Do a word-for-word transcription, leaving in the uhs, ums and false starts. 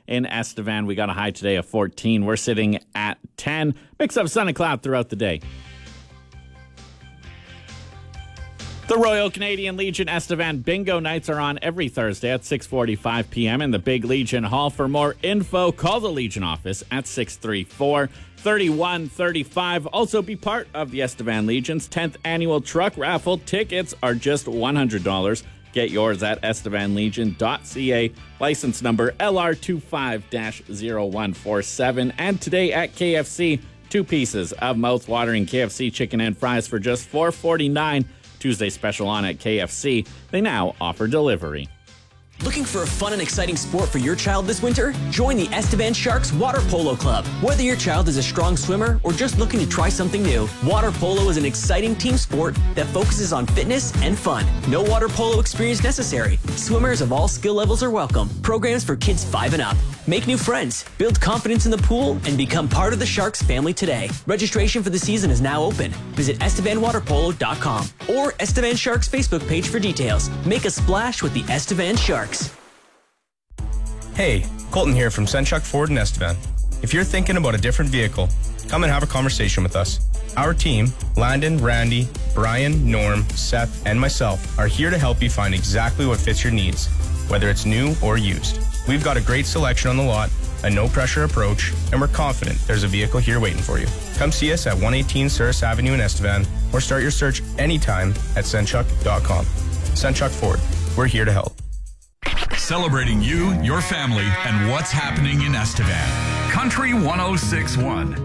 in Estevan. We got a high today of fourteen. We're sitting at ten. Mix of sun and cloud throughout the day. The Royal Canadian Legion Estevan Bingo Nights are on every Thursday at six forty-five p.m. in the Big Legion Hall. For more info, call the Legion office at six three four, three one three five. Also be part of the Estevan Legion's tenth annual truck raffle. Tickets are just one hundred dollars. Get yours at estevan legion dot c a. License number L R two five dash zero one four seven. And today at K F C, two pieces of mouth-watering K F C chicken and fries for just four forty-nine. Tuesday special on at K F C. They now offer delivery. Looking for a fun and exciting sport for your child this winter? Join the Estevan Sharks Water Polo Club. Whether your child is a strong swimmer or just looking to try something new, water polo is an exciting team sport that focuses on fitness and fun. No water polo experience necessary. Swimmers of all skill levels are welcome. Programs for kids five and up. Make new friends, build confidence in the pool, and become part of the Sharks family today. Registration for the season is now open. Visit estevan water polo dot com or Estevan Sharks Facebook page for details. Make a splash with the Estevan Sharks. Hey, Colton here from Senchuk Ford in Estevan. If you're thinking about a different vehicle, come and have a conversation with us. Our team, Landon, Randy, Brian, Norm, Seth, and myself, are here to help you find exactly what fits your needs, whether it's new or used. We've got a great selection on the lot, a no-pressure approach, and we're confident there's a vehicle here waiting for you. Come see us at one eighteen Souris Avenue in Estevan, or start your search anytime at senchuk dot com. Senchuk Ford, we're here to help. Celebrating you, your family, and what's happening in Estevan. Country one oh six point one.